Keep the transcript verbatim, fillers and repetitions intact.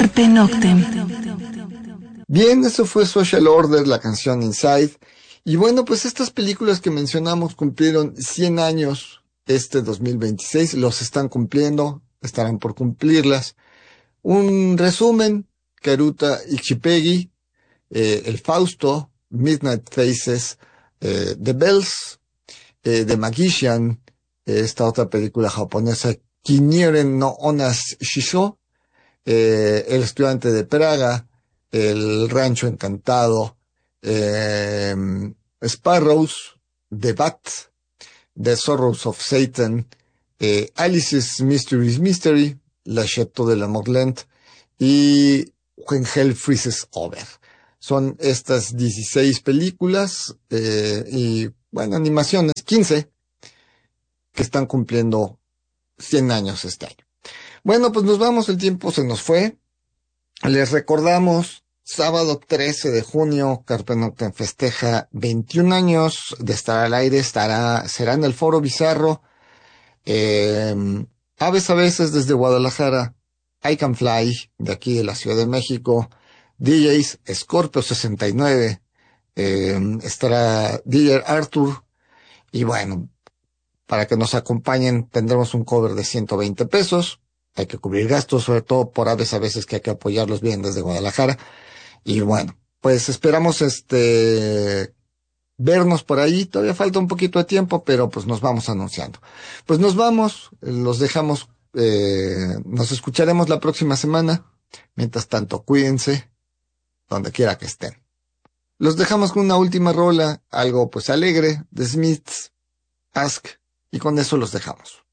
Carpe Noctem. Bien, eso fue Social Order, la canción Inside. Y bueno, pues estas películas que mencionamos cumplieron cien años este dos mil veintiséis, los están cumpliendo, estarán por cumplirlas. Un resumen: Karuta Ichipegi, eh, El Fausto, Midnight Faces, eh, The Bells, eh, The Magician, eh, esta otra película japonesa, Kinieren no Onas Shisho, eh, El Estudiante de Praga, El Rancho Encantado, eh, Sparrows, The Bat, The Sorrows of Satan, eh, Alice's Mysteries Mystery, La Chateau de la Morland y When Hell Freezes Over. Son estas dieciséis películas eh, y, bueno, animaciones, quince, que están cumpliendo cien años este año. Bueno, pues nos vamos, el tiempo se nos fue. Les recordamos, sábado trece de junio, Carpe Noctem festeja veintiún años de estar al aire, estará, será en el Foro Bizarro. Eh, Aves a veces desde Guadalajara, I Can Fly, de aquí de la Ciudad de México, D Js Scorpio sesenta y nueve, eh, estará D J Arthur, y bueno, para que nos acompañen tendremos un cover de ciento veinte pesos. Hay que cubrir gastos, sobre todo por aves a veces, que hay que apoyarlos bien desde Guadalajara. Y bueno, pues esperamos este vernos por ahí. Todavía falta un poquito de tiempo, pero pues nos vamos anunciando. Pues nos vamos, los dejamos, eh, nos escucharemos la próxima semana. Mientras tanto, cuídense donde quiera que estén. Los dejamos con una última rola, algo pues alegre, de Smiths, Ask, y con eso los dejamos.